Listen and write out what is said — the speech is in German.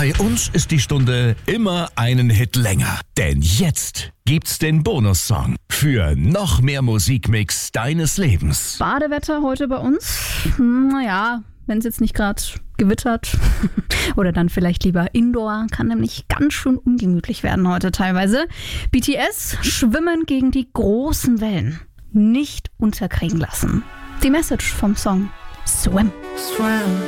Bei uns ist die Stunde immer einen Hit länger. Denn jetzt gibt's den Bonussong für noch mehr Musikmix deines Lebens. Badewetter heute bei uns. Naja, wenn es jetzt nicht gerade gewittert oder dann vielleicht lieber Indoor, kann nämlich ganz schön ungemütlich werden heute teilweise. BTS schwimmen gegen die großen Wellen. Nicht unterkriegen lassen. Die Message vom Song Swim.